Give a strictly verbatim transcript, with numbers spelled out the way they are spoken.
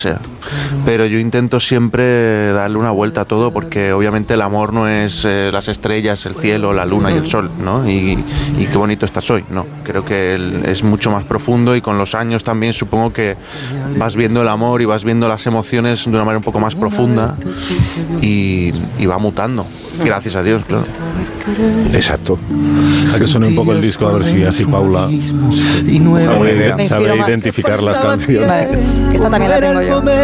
sea. Pero yo intento siempre darle una vuelta a todo, porque obviamente el amor no es eh, las estrellas, el cielo, la luna y el sol, ¿no? Y, y qué bonito estás hoy, ¿no? Creo que el, es mucho más profundo, y con los años también supongo que vas viendo el amor y vas viendo las emociones de una manera un poco más profunda, y, y va mutando, gracias a Dios, claro. Exacto. A que suene un poco el disco, a ver si así Paula sabe, sabe identificar las canciones. Vale, esta también la tengo yo.